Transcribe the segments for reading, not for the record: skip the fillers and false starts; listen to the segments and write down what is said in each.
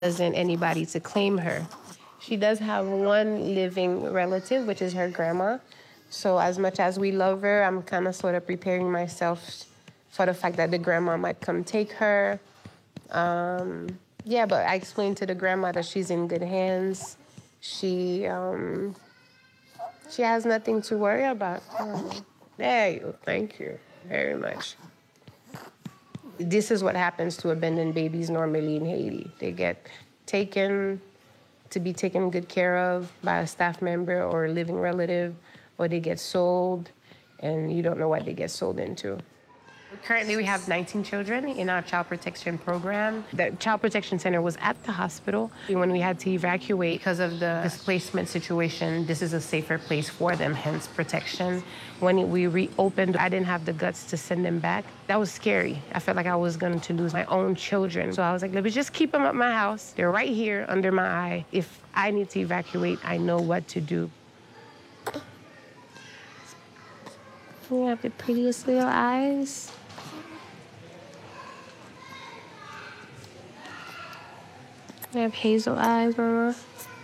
Doesn't anybody to claim her. She does have one living relative, which is her grandma. So as much as we love her, I'm kind of sort of preparing myself for the fact that the grandma might come take her. Yeah, but I explained to the grandma that she's in good hands. She has nothing to worry about. There you go. Thank you very much. This is what happens to abandoned babies normally in Haiti. They get taken to be taken good care of by a staff member or a living relative, or they get sold, and you don't know what they get sold into. Currently, we have 19 children in our child protection program. The child protection center was at the hospital. When we had to evacuate because of the displacement situation, this is a safer place for them, hence protection. When we reopened, I didn't have the guts to send them back. That was scary. I felt like I was going to lose my own children. So I was like, let me just keep them at my house. They're right here under my eye. If I need to evacuate, I know what to do. You have the prettiest little eyes. I have hazel eyes, Mama.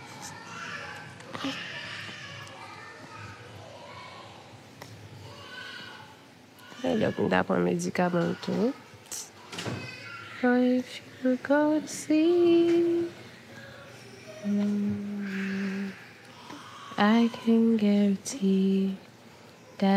Ele dá para medicamento. If you go to sleep, I can guarantee